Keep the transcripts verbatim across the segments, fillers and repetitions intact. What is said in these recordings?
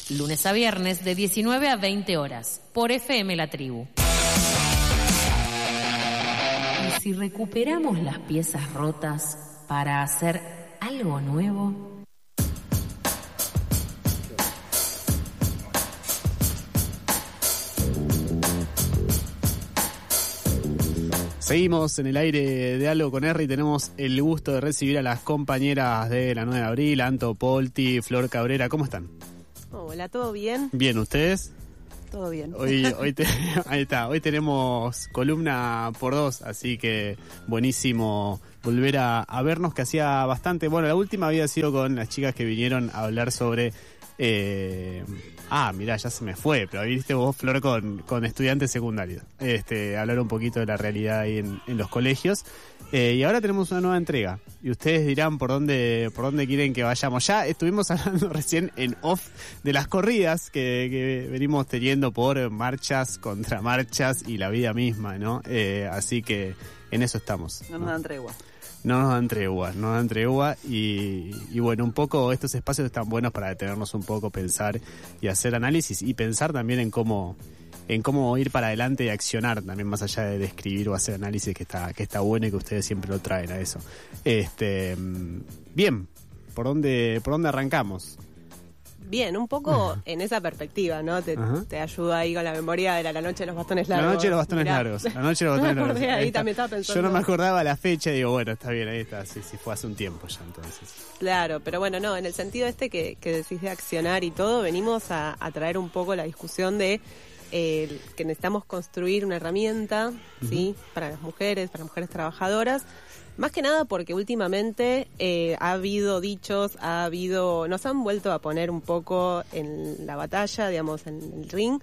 Lunes a viernes de diecinueve a veinte horas, por F M La Tribu. Y si recuperamos las piezas rotas para hacer algo nuevo... Seguimos en el aire de Algo con R y tenemos el gusto de recibir a las compañeras de la nueve de abril, Anto Polti, Flor Cabrera. ¿Cómo están? Hola, ¿todo bien? Bien, ¿ustedes? Todo bien. Hoy, hoy te, ahí está, hoy tenemos columna por dos, así que buenísimo volver a, a vernos, que hacía bastante. Bueno, la última había sido con las chicas que vinieron a hablar sobre... Eh, ah, mirá, ya se me fue, pero viste vos, Flor, con, con estudiantes secundarios, este, hablar un poquito de la realidad ahí en, en los colegios, eh, y ahora tenemos una nueva entrega, y ustedes dirán por dónde, por dónde quieren que vayamos. Ya estuvimos hablando recién en off de las corridas que, que venimos teniendo por marchas, contramarchas y la vida misma, ¿no? Eh, así que en eso estamos. No nos dan tregua. No nos dan tregua, no nos dan tregua y, y bueno, un poco estos espacios están buenos para detenernos un poco, pensar y hacer análisis y pensar también en cómo en cómo ir para adelante y accionar también más allá de escribir o hacer análisis, que está que está bueno y que ustedes siempre lo traen a eso. Este, bien, ¿por dónde por dónde arrancamos? Bien, un poco uh-huh. en esa perspectiva, ¿no? Te, uh-huh. te ayuda ahí con la memoria de la, la noche de los bastones largos. La noche de los bastones Mirá. largos. La noche de los bastones no me acordé, largos. Ahí, ahí también estaba pensando. Yo no me acordaba la fecha y digo, bueno, está bien, ahí está. Sí, sí, fue hace un tiempo ya entonces. Claro, pero bueno, no, en el sentido este que, que decís de accionar y todo, venimos a, a traer un poco la discusión de eh, que necesitamos construir una herramienta, uh-huh. ¿sí? Para las mujeres, para mujeres trabajadoras. Más que nada porque últimamente eh, ha habido dichos, ha habido, nos han vuelto a poner un poco en la batalla, digamos, en el ring,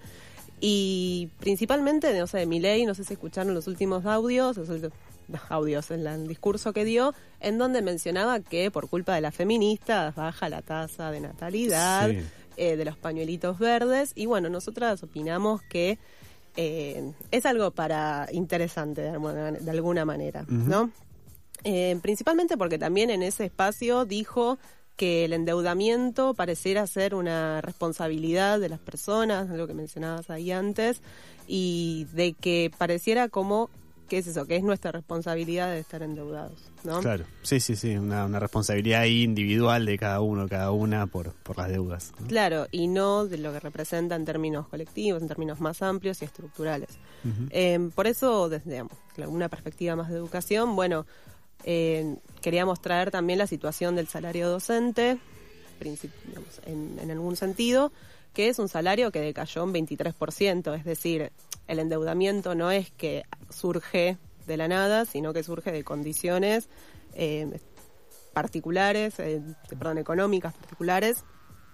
y principalmente, no sé, de Milei, no sé si escucharon los últimos audios, los últimos audios, en el discurso que dio, en donde mencionaba que por culpa de las feministas baja la tasa de natalidad, sí. eh, de los pañuelitos verdes, y bueno, nosotras opinamos que eh, es algo para interesante de alguna, de alguna manera, uh-huh. ¿no? Eh, principalmente porque también en ese espacio dijo que el endeudamiento pareciera ser una responsabilidad de las personas, algo que mencionabas ahí antes, y de que pareciera como, ¿qué es eso? Que es nuestra responsabilidad de estar endeudados, ¿no? Claro, sí, sí, sí, una, una responsabilidad individual de cada uno, cada una por, por las deudas, ¿no? Claro, y no de lo que representa en términos colectivos, en términos más amplios y estructurales. Uh-huh. Eh, por eso, desde digamos, una perspectiva más de educación, bueno... Eh, queríamos traer también la situación del salario docente, digamos, en, en algún sentido, que es un salario que decayó un veintitrés por ciento, es decir, el endeudamiento no es que surge de la nada, sino que surge de condiciones eh, particulares, eh, perdón, económicas particulares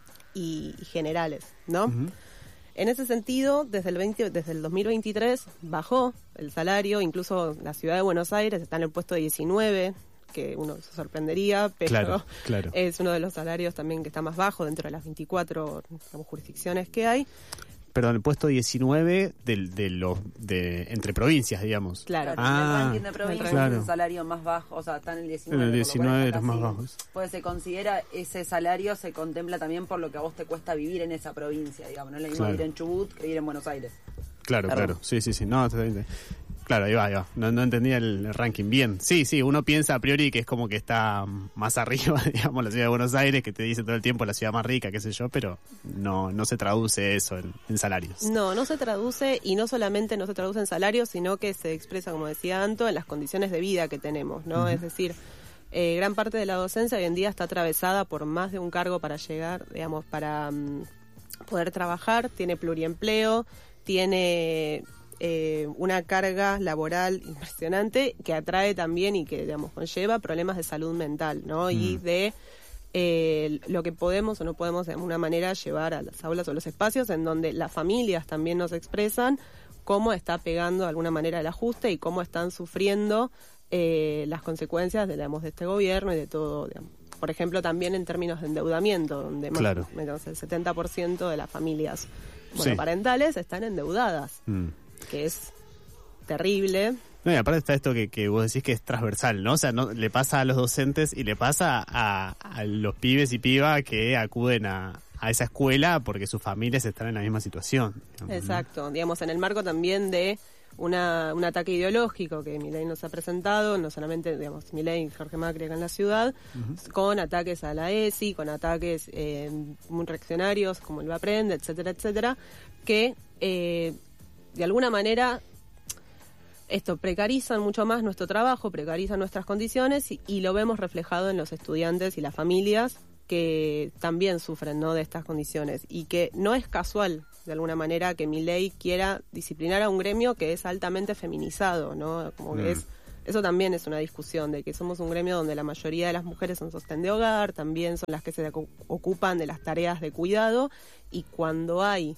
y, y generales, ¿no? Uh-huh. En ese sentido, desde el veinte, desde el dos mil veintitrés bajó el salario, incluso la ciudad de Buenos Aires está en el puesto diecinueve, que uno se sorprendería, pero claro, claro. es uno de los salarios también que está más bajo dentro de las veinticuatro digamos, jurisdicciones que hay. Perdón, el puesto diecinueve de, de los de entre provincias, digamos. Claro, ah, el ranking de provincias claro. es el salario más bajo, o sea, está en el diecinueve. En el diecinueve de los más bajos. Pues se considera, ese salario se contempla también por lo que a vos te cuesta vivir en esa provincia, digamos, no es lo mismo claro. vivir en Chubut que vivir en Buenos Aires. Claro, claro, claro. sí, sí, sí, no, claro, ahí va, ahí va. No, no entendía el, el ranking bien. Sí, sí, uno piensa a priori que es como que está más arriba, digamos, la ciudad de Buenos Aires, que te dice todo el tiempo la ciudad más rica, qué sé yo, pero no no se traduce eso en, en salarios. No, no se traduce, y no solamente no se traduce en salarios, sino que se expresa, como decía Anto, en las condiciones de vida que tenemos, ¿no? Uh-huh. Es decir, eh, gran parte de la docencia hoy en día está atravesada por más de un cargo para llegar, digamos, para um, poder trabajar, tiene pluriempleo, tiene... Eh, una carga laboral impresionante que atrae también y que, digamos, conlleva problemas de salud mental, ¿no? Mm. Y de eh, lo que podemos o no podemos de alguna manera llevar a las aulas o los espacios en donde las familias también nos expresan cómo está pegando de alguna manera el ajuste y cómo están sufriendo eh, las consecuencias de, digamos, de este gobierno y de todo, digamos. Por ejemplo, también en términos de endeudamiento, donde claro. más menos el setenta por ciento de las familias monoparentales sí. están endeudadas. Mm. Que es terrible. No, y aparte está esto que, que vos decís que es transversal, ¿no? O sea, no le pasa a los docentes y le pasa a, a los pibes y pibas que acuden a, a esa escuela porque sus familias están en la misma situación. Digamos, Exacto, ¿no? digamos, en el marco también de una un ataque ideológico que Milei nos ha presentado, no solamente, digamos, Milei y Jorge Macri acá en la ciudad, uh-huh. con ataques a la E S I, con ataques eh, muy reaccionarios como el Vaprende, etcétera, etcétera, que eh, de alguna manera esto precarizan mucho más nuestro trabajo, precarizan nuestras condiciones y, y lo vemos reflejado en los estudiantes y las familias que también sufren, ¿no?, de estas condiciones, y que no es casual de alguna manera que Milei quiera disciplinar a un gremio que es altamente feminizado, ¿no? Como que mm. es, eso también es una discusión de que somos un gremio donde la mayoría de las mujeres son sostén de hogar, también son las que se ocupan de las tareas de cuidado, y cuando hay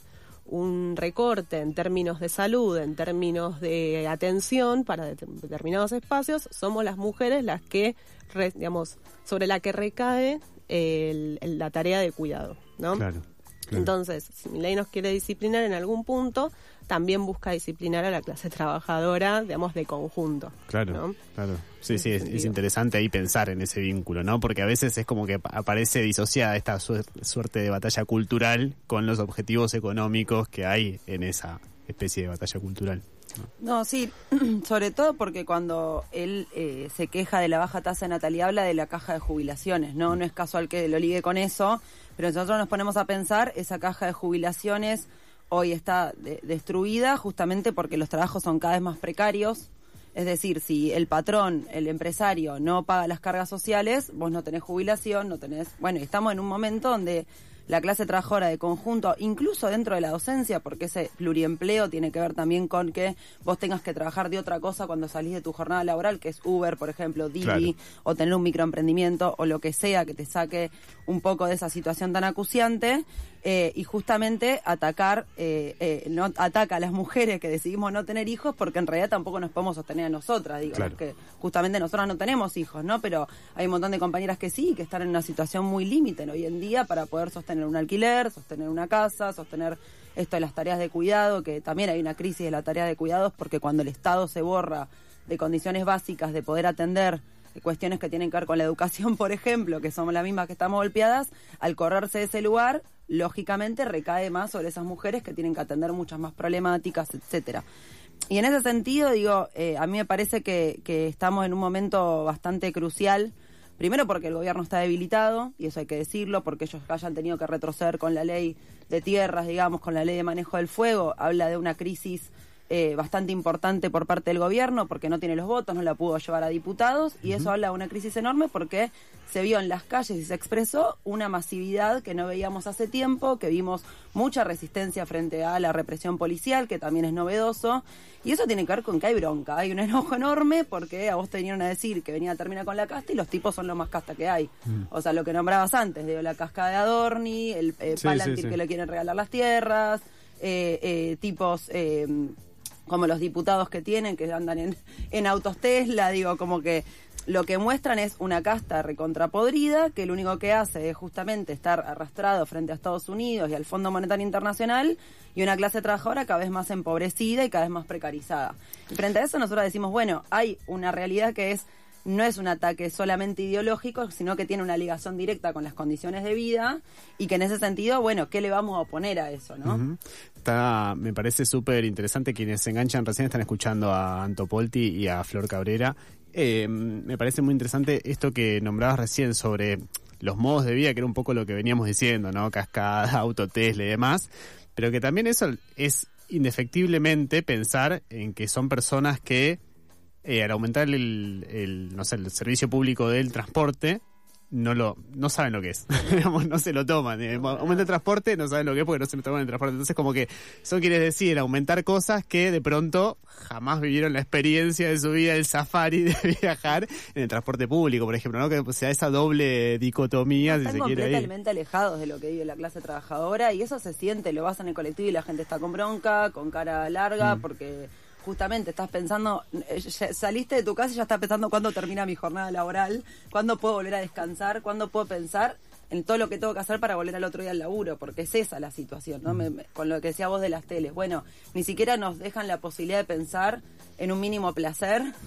un recorte en términos de salud, en términos de atención para determinados espacios, somos las mujeres las que, re, digamos, sobre la que recae el, el, la tarea de cuidado, ¿no? Claro, claro. Entonces, si Milei nos quiere disciplinar en algún punto, también busca disciplinar a la clase trabajadora, digamos, de conjunto. Claro, ¿no? claro. Sí, sí, es, es interesante ahí pensar en ese vínculo, ¿no? Porque a veces es como que aparece disociada esta suer- suerte de batalla cultural con los objetivos económicos que hay en esa especie de batalla cultural. No, no sí, sobre todo porque cuando él eh, se queja de la baja tasa de natalidad, habla de la caja de jubilaciones, ¿no? No es casual que lo ligue con eso, pero si nosotros nos ponemos a pensar, esa caja de jubilaciones hoy está de- destruida justamente porque los trabajos son cada vez más precarios. Es decir, si el patrón, el empresario, no paga las cargas sociales, vos no tenés jubilación, no tenés... Bueno, estamos en un momento donde la clase trabajadora de conjunto, incluso dentro de la docencia, porque ese pluriempleo tiene que ver también con que vos tengas que trabajar de otra cosa cuando salís de tu jornada laboral, que es Uber, por ejemplo, Didi, claro, o tener un microemprendimiento, o lo que sea que te saque un poco de esa situación tan acuciante, eh, y justamente atacar, eh, eh, no ataca a las mujeres que decidimos no tener hijos, porque en realidad tampoco nos podemos sostener a nosotras, digo, claro, que justamente nosotras no tenemos hijos, ¿no? Pero hay un montón de compañeras que sí, que están en una situación muy límite hoy en día para poder sostener un alquiler, sostener una casa, sostener esto de las tareas de cuidado, que también hay una crisis de la tarea de cuidados, porque cuando el Estado se borra de condiciones básicas de poder atender cuestiones que tienen que ver con la educación, por ejemplo, que somos las mismas que estamos golpeadas, al correrse de ese lugar, lógicamente recae más sobre esas mujeres que tienen que atender muchas más problemáticas, etcétera. Y en ese sentido, digo, eh, a mí me parece que, que estamos en un momento bastante crucial. Primero porque el gobierno está debilitado, y eso hay que decirlo, porque ellos hayan tenido que retroceder con la ley de tierras, digamos, con la ley de manejo del fuego, habla de una crisis eh, bastante importante por parte del gobierno, porque no tiene los votos, no la pudo llevar a diputados, y eso habla de una crisis enorme porque se vio en las calles y se expresó una masividad que no veíamos hace tiempo, que vimos mucha resistencia frente a la represión policial, que también es novedoso, y eso tiene que ver con que hay bronca, hay un enojo enorme porque a vos te vinieron a decir que venía a terminar con la casta y los tipos son lo más casta que hay. Mm. O sea, lo que nombrabas antes, digo, la cascada de Adorni, el eh, sí, Palantir sí, sí. que le quieren regalar las tierras, eh, eh, tipos... Eh, como los diputados que tienen, que andan en, en autos Tesla, digo, como que lo que muestran es una casta recontrapodrida, que lo único que hace es justamente estar arrastrado frente a Estados Unidos y al Fondo Monetario Internacional, y una clase trabajadora cada vez más empobrecida y cada vez más precarizada. Y frente a eso nosotros decimos, bueno, hay una realidad que es, no es un ataque solamente ideológico, sino que tiene una ligación directa con las condiciones de vida, y que en ese sentido, bueno, ¿qué le vamos a oponer a eso, no? Uh-huh. Está, me parece súper interesante. Quienes se enganchan recién están escuchando a Anto Polti y a Flor Cabrera. Eh, me parece muy interesante esto que nombrabas recién sobre los modos de vida, que era un poco lo que veníamos diciendo, ¿no? Cascada, auto Tesla y demás, pero que también eso es indefectiblemente pensar en que son personas que Eh, al aumentar el, el, no sé, el servicio público del transporte, no lo no saben lo que es. No se lo toman. Eh, aumenta el transporte, no saben lo que es porque no se lo toman el transporte. Entonces, como que eso quiere decir aumentar cosas que de pronto jamás vivieron la experiencia de su vida, el safari de viajar en el transporte público, por ejemplo, ¿no? Que sea esa doble dicotomía, no, si se quiere. Están completamente alejados de lo que vive la clase trabajadora, y eso se siente, lo vas en el colectivo y la gente está con bronca, con cara larga, mm. porque... justamente estás pensando, saliste de tu casa y ya estás pensando cuándo termina mi jornada laboral, cuándo puedo volver a descansar, cuándo puedo pensar en todo lo que tengo que hacer para volver al otro día al laburo, porque es esa la situación, ¿no? Me, me, con lo que decía vos de las teles. Bueno, ni siquiera nos dejan la posibilidad de pensar en un mínimo placer,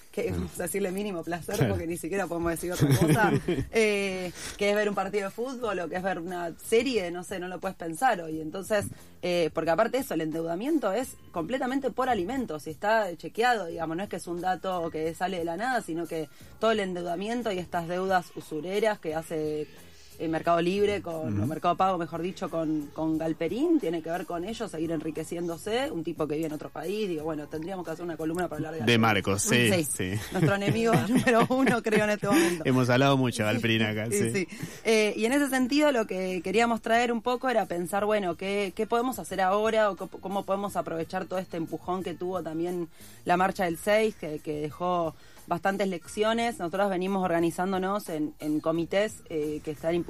que vamos a decirle mínimo placer, claro, porque ni siquiera podemos decir otra cosa, eh, que es ver un partido de fútbol o que es ver una serie, no sé, no lo puedes pensar hoy. Entonces, eh, porque aparte de eso, el endeudamiento es completamente por alimentos y está chequeado, digamos, no es que es un dato que sale de la nada, sino que todo el endeudamiento y estas deudas usureras que hace el Mercado Libre, con uh-huh. o Mercado Pago, mejor dicho, con, con Galperín, tiene que ver con ellos seguir enriqueciéndose, un tipo que vive en otro país, digo, bueno, tendríamos que hacer una columna para hablar de Galperín. De Marcos, sí, sí, sí. Nuestro enemigo número uno, creo, en este momento. Hemos hablado mucho de Galperín acá, sí. sí. Eh, y en ese sentido lo que queríamos traer un poco era pensar, bueno, ¿qué, qué podemos hacer ahora o cómo podemos aprovechar todo este empujón que tuvo también la marcha del seis, que, que dejó bastantes lecciones. Nosotros venimos organizándonos en, en comités eh, que están